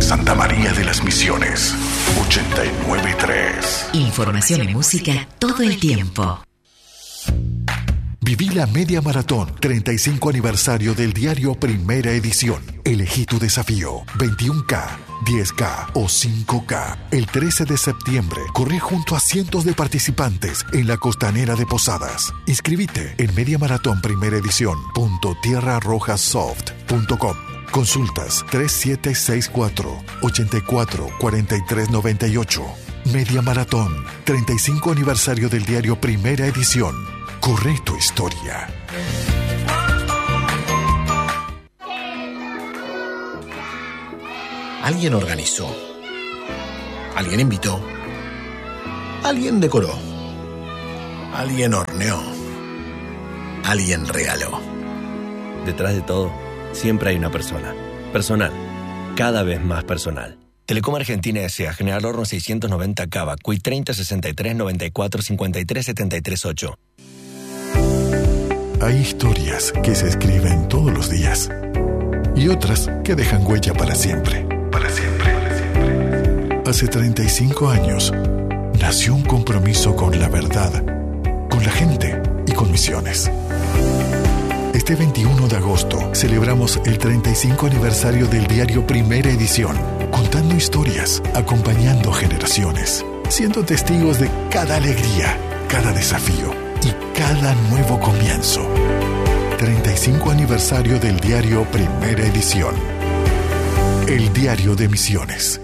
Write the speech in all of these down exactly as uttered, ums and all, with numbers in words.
Santa María de las Misiones, ochenta y nueve punto tres. Información y música todo el tiempo. Viví la Media Maratón, treinta y cinco aniversario del diario Primera Edición. Elegí tu desafío, veintiuno K, diez K o cinco K. El trece de septiembre, corrí junto a cientos de participantes en la costanera de Posadas. Inscribite en media maratón primera edición punto tierra roja soft punto com. Consultas tres siete seis cuatro, ocho cuatro, cuatro tres nueve ocho. Media Maratón, treinta y cinco aniversario del diario Primera Edición. Corre tu historia. Alguien organizó. Alguien invitó. Alguien decoró. Alguien horneó. Alguien regaló. Detrás de todo, siempre hay una persona. Personal. Cada vez más personal. Telecom Argentina S A. General Horno seiscientos noventa Cava. Cui treinta sesenta y tres noventa y cuatro cincuenta y tres setenta y tres ocho. Hay historias que se escriben todos los días y otras que dejan huella para siempre. Para siempre. Para siempre. Hace treinta y cinco años nació un compromiso con la verdad, con la gente y con Misiones. Este veintiuno de agosto celebramos el treinta y cinco aniversario del diario Primera Edición, contando historias, acompañando generaciones, siendo testigos de cada alegría, cada desafío y cada nuevo comienzo. treinta y cinco aniversario del diario Primera Edición. El diario de Misiones.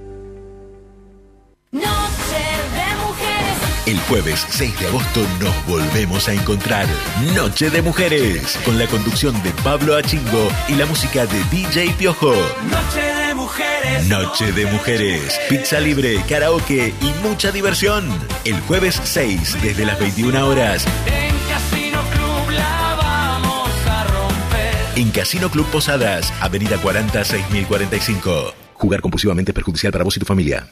El jueves seis de agosto nos volvemos a encontrar. Noche de Mujeres, con la conducción de Pablo Achingo y la música de D J Piojo. Noche de Mujeres. Noche de Mujeres, pizza libre, karaoke y mucha diversión. El jueves seis, desde las veintiuna horas. En Casino Club la vamos a romper. En Casino Club Posadas, Avenida cuarenta, seis mil cuarenta y cinco. Jugar compulsivamente es perjudicial para vos y tu familia.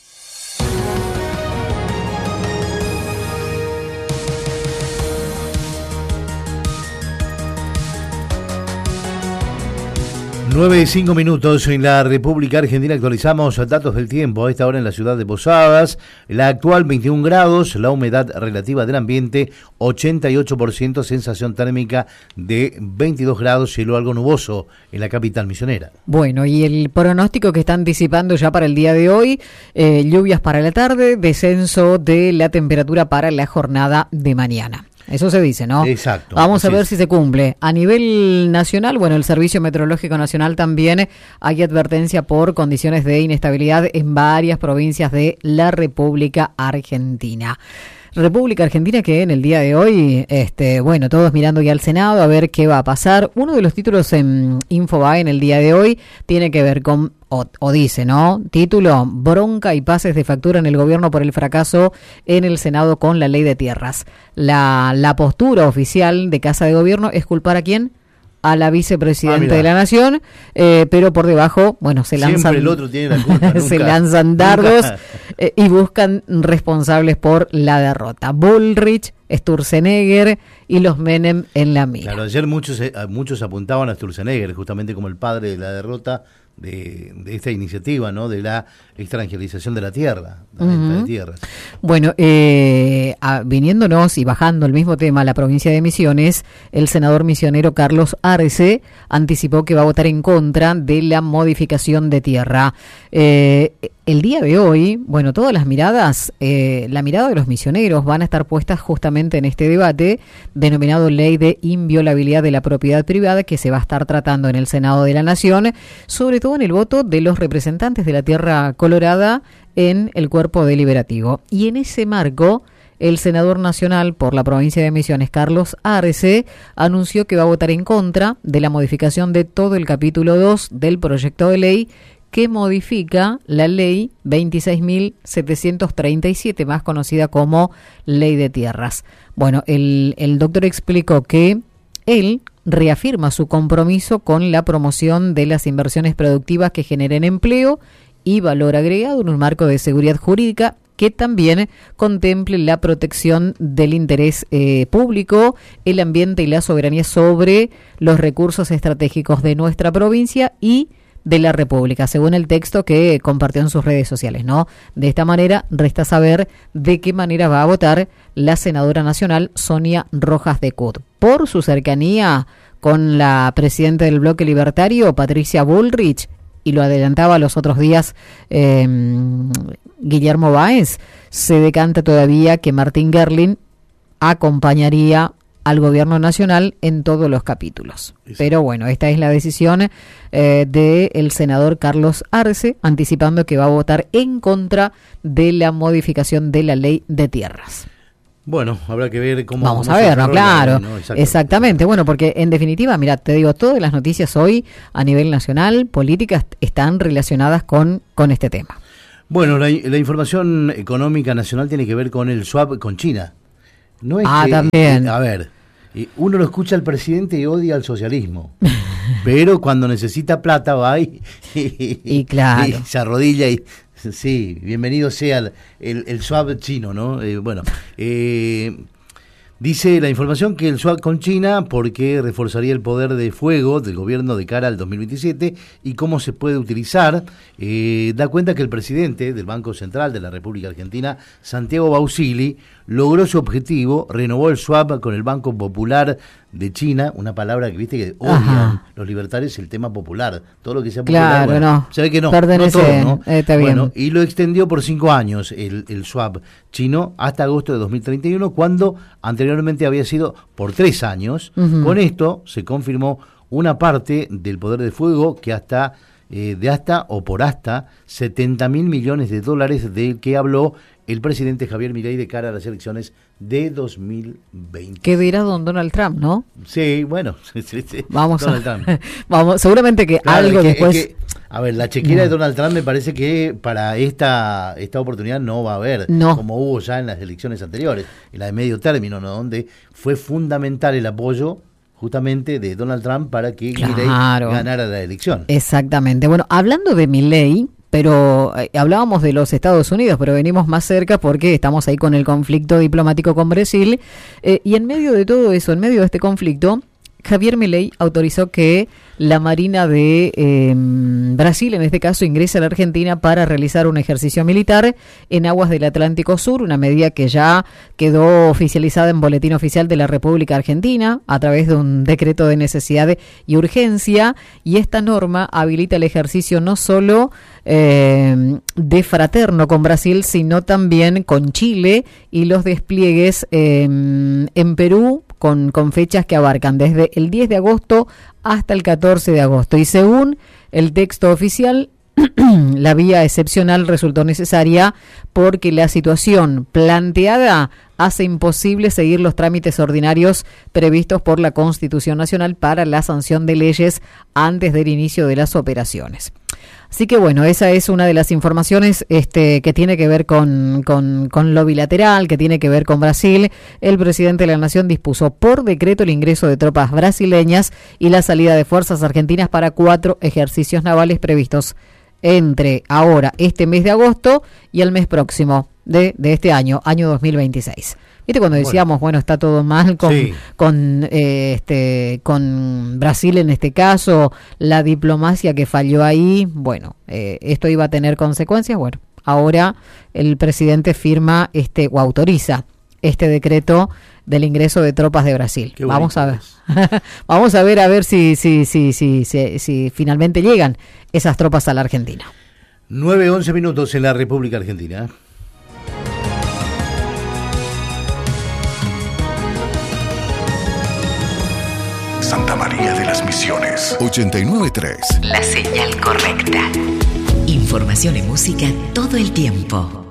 nueve y cinco minutos en la República Argentina. Actualizamos datos del tiempo. A esta hora en la ciudad de Posadas, la actual veintiún grados, la humedad relativa del ambiente ochenta y ocho por ciento, sensación térmica de veintidós grados, cielo algo nuboso en la capital misionera. Bueno, y el pronóstico que está anticipando ya para el día de hoy, eh, lluvias para la tarde, descenso de la temperatura para la jornada de mañana. Eso se dice, ¿no? Exacto. Vamos a ver es. si se cumple. A nivel nacional, bueno, el Servicio Meteorológico Nacional también hay advertencia por condiciones de inestabilidad en varias provincias de la República Argentina. República Argentina que en el día de hoy, este, bueno, todos mirando ya al Senado a ver qué va a pasar. Uno de los títulos en Infobae en el día de hoy tiene que ver con, o, o dice, ¿no? Título, bronca y pases de factura en el gobierno por el fracaso en el Senado con la ley de tierras. La, la postura oficial de Casa de Gobierno es culpar ¿a quién? A la vicepresidenta ah, de la Nación, eh, pero por debajo, bueno, se lanzan, siempre el otro tiene la culpa, nunca, se lanzan dardos eh, y buscan responsables por la derrota. Bullrich, Sturzenegger y los Menem en la mira. Claro, ayer muchos muchos apuntaban a Sturzenegger justamente como el padre de la derrota de, de esta iniciativa, ¿no? De la extranjerización de la tierra, la uh-huh. venta de tierras. Bueno, eh, a, viniéndonos y bajando el mismo tema a la provincia de Misiones, el senador misionero Carlos Arce anticipó que va a votar en contra de la modificación de tierra. Eh, el día de hoy, bueno, todas las miradas, eh, la mirada de los misioneros van a estar puestas justamente en este debate denominado Ley de Inviolabilidad de la Propiedad Privada, que se va a estar tratando en el Senado de la Nación, sobre todo en el voto de los representantes de la Tierra Colorada en el cuerpo deliberativo. Y en ese marco, el senador nacional por la provincia de Misiones, Carlos Arce, anunció que va a votar en contra de la modificación de todo el capítulo dos del proyecto de ley que modifica la ley veintiséis mil setecientos treinta y siete, más conocida como Ley de Tierras. Bueno, el, el doctor explicó que él reafirma su compromiso con la promoción de las inversiones productivas que generen empleo y valor agregado en un marco de seguridad jurídica que también contemple la protección del interés eh, público, el ambiente y la soberanía sobre los recursos estratégicos de nuestra provincia y de la República, según el texto que compartió en sus redes sociales, ¿no? De esta manera, resta saber de qué manera va a votar la senadora nacional Sonia Rojas de Cut. Por su cercanía con la presidenta del bloque libertario, Patricia Bullrich, y lo adelantaba los otros días eh, Guillermo Báez, se decanta todavía que Martín Gerling acompañaría al gobierno nacional en todos los capítulos. Sí. Pero bueno, esta es la decisión eh, del senador Carlos Arce, anticipando que va a votar en contra de la modificación de la ley de tierras. Bueno, habrá que ver cómo... Vamos cómo a ver, ¿no? Claro, ¿no? Exactamente. Exactamente. Bueno, porque en definitiva, mira, te digo, todas las noticias hoy a nivel nacional, políticas, están relacionadas con, con este tema. Bueno, la, la información económica nacional tiene que ver con el swap con China. No es ah, que, también. A ver, uno lo escucha al presidente y odia al socialismo, pero cuando necesita plata va y, y, y, claro. y se arrodilla y... Sí, bienvenido sea el, el, el swap chino, ¿no? Eh, bueno, eh, dice la información que el swap con China porque reforzaría el poder de fuego del gobierno de cara al dos mil veintisiete y cómo se puede utilizar. Eh, da cuenta que el presidente del Banco Central de la República Argentina, Santiago Bausili, logró su objetivo, renovó el swap con el Banco Popular de China, una palabra que viste que odian Ajá. los libertarios, el tema popular, todo lo que sea popular, claro, bueno, no. se ve que no, Pertenece, no todo, ¿no? Eh, está bueno, bien. Y lo extendió por cinco años el, el swap chino hasta agosto de dos mil treinta y uno, cuando anteriormente había sido por tres años. Uh-huh. Con esto se confirmó una parte del poder de fuego que hasta eh, de hasta o por hasta setenta mil millones de dólares del que habló el presidente Javier Milei de cara a las elecciones de dos mil veinte. ¿Qué dirá don Donald Trump, no? Sí, bueno. Sí, sí, vamos Donald a, Trump. Vamos, seguramente que claro, algo es que, después... Es que, a ver, la chequera no. de Donald Trump me parece que para esta esta oportunidad no va a haber, no. como hubo ya en las elecciones anteriores, en la de medio término, ¿no? Donde fue fundamental el apoyo justamente de Donald Trump para que claro. Milei ganara la elección. Exactamente. Bueno, hablando de Milei, pero eh, hablábamos de los Estados Unidos, pero venimos más cerca porque estamos ahí con el conflicto diplomático con Brasil, eh, y en medio de todo eso, en medio de este conflicto, Javier Milei autorizó que la Marina de eh, Brasil, en este caso, ingrese a la Argentina para realizar un ejercicio militar en aguas del Atlántico Sur, una medida que ya quedó oficializada en Boletín Oficial de la República Argentina a través de un decreto de necesidad y urgencia, y esta norma habilita el ejercicio no solo eh, de fraterno con Brasil, sino también con Chile y los despliegues eh, en Perú, Con, con fechas que abarcan desde el diez de agosto hasta el catorce de agosto. Y según el texto oficial, la vía excepcional resultó necesaria porque la situación planteada hace imposible seguir los trámites ordinarios previstos por la Constitución Nacional para la sanción de leyes antes del inicio de las operaciones. Así que bueno, esa es una de las informaciones este, que tiene que ver con, con, con lo bilateral, que tiene que ver con Brasil. El presidente de la Nación dispuso por decreto el ingreso de tropas brasileñas y la salida de fuerzas argentinas para cuatro ejercicios navales previstos entre ahora, este mes de agosto, y el mes próximo de, de este año, año dos mil veintiséis. ¿Viste cuando decíamos, bueno, bueno está todo mal con sí. con eh, este con Brasil en este caso, la diplomacia que falló ahí? Bueno, eh, esto iba a tener consecuencias. Bueno, ahora el presidente firma este o autoriza este decreto del ingreso de tropas de Brasil. Qué Vamos a ver. Vamos a ver a ver si si, si si si si finalmente llegan esas tropas a la Argentina. nueve once minutos en la República Argentina. Santa María de las Misiones, ochenta y nueve punto tres. La señal correcta. Información y música todo el tiempo.